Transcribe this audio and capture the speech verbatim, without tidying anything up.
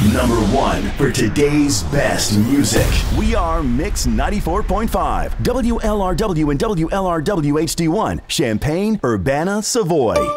Number one for today's best music. We are Mix ninety-four point five, W L R W and W L R W H D one, Champaign, Urbana, Savoy.